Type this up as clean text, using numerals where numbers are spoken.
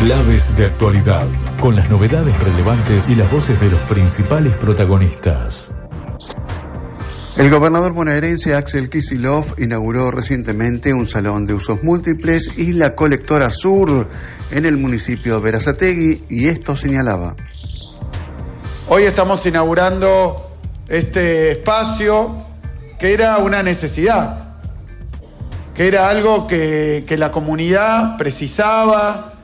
Claves de actualidad, con las novedades relevantes y las voces de los principales protagonistas. El gobernador bonaerense Axel Kicillof inauguró recientemente un salón de usos múltiples y la colectora sur en el municipio de Berazategui, y esto señalaba: hoy estamos inaugurando este espacio que era una necesidad, que era algo que la comunidad precisaba,